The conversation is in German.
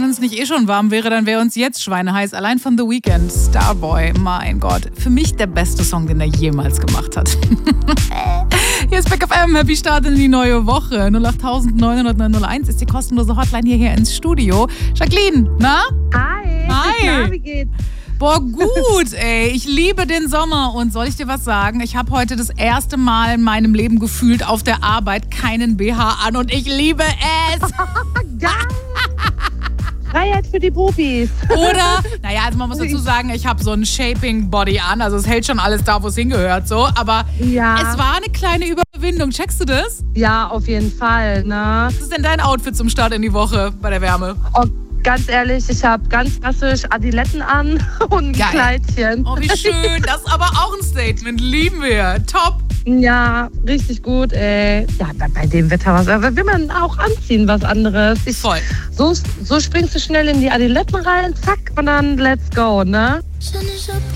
wenn uns nicht schon warm wäre, dann wäre uns jetzt schweineheiß. Allein von The Weeknd, Starboy, mein Gott. Für mich der beste Song, den er jemals gemacht hat. Hier ist Big FM, Happy Start in die neue Woche. 08000 900 ist die kostenlose Hotline hierher ins Studio. Jacqueline, na? Hi. Hi. Na, wie geht's? Boah, gut, ey. Ich liebe den Sommer. Und soll ich dir was sagen? Ich habe heute das erste Mal in meinem Leben gefühlt auf der Arbeit keinen BH an und ich liebe es. Geil. Freiheit für die Bubis. Oder, naja, also man muss dazu sagen, ich habe so ein Shaping-Body an. Also es hält schon alles da, wo es hingehört. So. Aber Ja. es war eine kleine Überwindung. Checkst du das? Ja, auf jeden Fall, ne? Was ist denn dein Outfit zum Start in die Woche bei der Wärme? Oh, ganz ehrlich, ich habe ganz klassisch Adiletten an und ein Geil. Kleidchen. Oh, wie schön. Das ist aber auch ein Statement. Lieben wir. Top. Ja, richtig gut, ey. Ja, bei dem Wetter, was will man auch anziehen, was anderes. Voll. So springst du schnell in die Adiletten rein, zack, und dann let's go, ne?